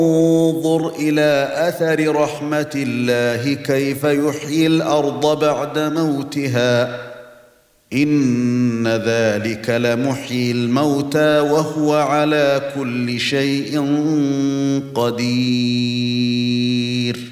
انظر إلى أثر رحمة الله كيف يحيي الأرض بعد موتها إن ذلك لمحيي الموتى وهو على كل شيء قدير